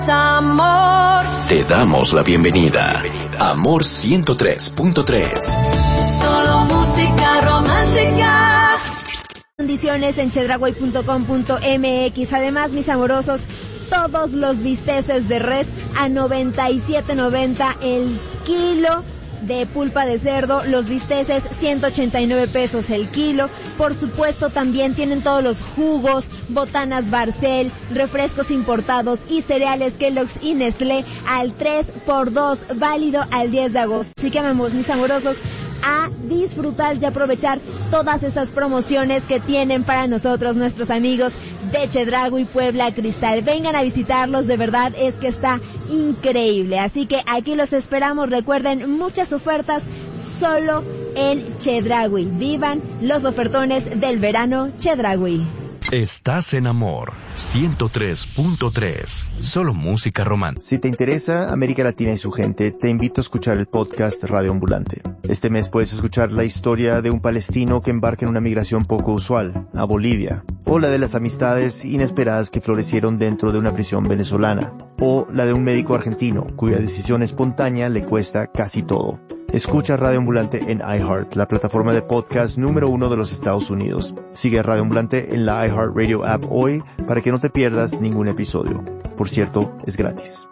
Amor. Te damos la bienvenida. Amor 103.3. Solo música romántica. Condiciones en chedraui.com.mx. Además, mis amorosos, todos los bisteces de res a 97.90 el kilo. De pulpa de cerdo, los bisteces 189 pesos el kilo. Por supuesto, también tienen todos los jugos, botanas Barcel, refrescos importados y cereales Kellogg's y Nestlé al 3x2, válido al 10 de agosto. Así que vamos, mis amorosos, a disfrutar y aprovechar todas esas promociones que tienen para nosotros nuestros amigos de Chedraui Puebla Cristal. Vengan a visitarlos, de verdad es que está increíble. Así que aquí los esperamos. Recuerden, muchas ofertas solo en Chedraui. Vivan los ofertones del verano Chedraui. Estás en Amor 103.3. Solo música romántica. Si te interesa América Latina y su gente, te invito a escuchar el podcast Radio Ambulante. Este mes puedes escuchar la historia de un palestino que embarca en una migración poco usual, a Bolivia, o la de las amistades inesperadas que florecieron dentro de una prisión venezolana, o la de un médico argentino cuya decisión espontánea le cuesta casi todo. Escucha Radio Ambulante en iHeart, la plataforma de podcast número 1 de los Estados Unidos. Sigue Radio Ambulante en la iHeart Radio app hoy para que no te pierdas ningún episodio. Por cierto, es gratis.